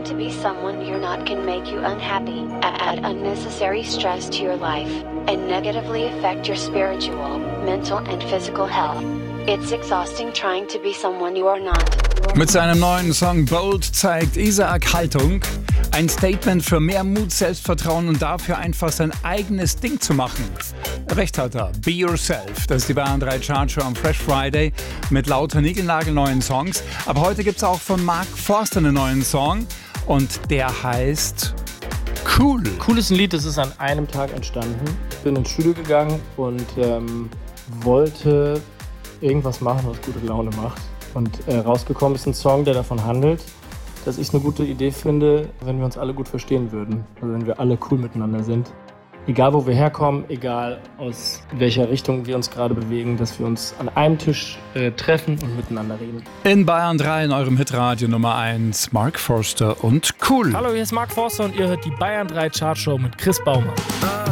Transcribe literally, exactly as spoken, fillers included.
trying to be someone you're not can make you unhappy, add unnecessary stress to your life, and negatively affect your spiritual, mental and physical health. It's exhausting trying to be someone you are not. Mit seinem neuen Song Bold zeigt Isaac Haltung. Ein Statement für mehr Mut, Selbstvertrauen und dafür einfach sein eigenes Ding zu machen. Recht hat er. Be Yourself. Das ist die Bayern drei Chartshow am Fresh Friday mit lauter niegelnagelneuen Songs. Aber heute gibt es auch von Mark Forster einen neuen Song und der heißt Cool. Cool ist ein Lied, das ist an einem Tag entstanden. Ich bin ins Studio gegangen und ähm, wollte irgendwas machen, was gute Laune macht. Und äh, rausgekommen ist ein Song, der davon handelt, dass ich es eine gute Idee finde, wenn wir uns alle gut verstehen würden. Also wenn wir alle cool miteinander sind. Egal wo wir herkommen, egal aus welcher Richtung wir uns gerade bewegen, dass wir uns an einem Tisch äh, treffen und miteinander reden. In Bayern drei in eurem Hitradio Nummer eins, Mark Forster und Cool. Hallo, hier ist Mark Forster und ihr hört die Bayern drei Chartshow mit Chris Baumann.